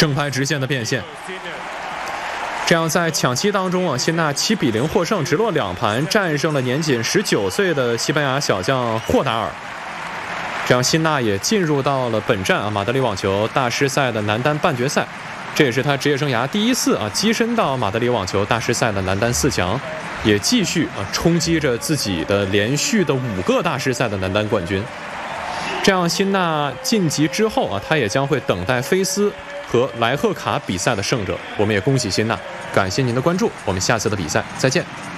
正拍直线的变现。这样在抢七当中啊，辛纳7比0获胜，直落2盘战胜了年仅19岁的西班牙小将霍达尔。这样辛纳也进入到了本站马德里网球大师赛的男单半决赛，这也是他职业生涯第一次跻身到马德里网球大师赛的男单4强，也继续冲击着自己的连续的5个大师赛的男单冠军。这样辛纳晋级之后他也将会等待菲斯和莱赫卡比赛的胜者。我们也恭喜辛纳，感谢您的关注，我们下次的比赛再见。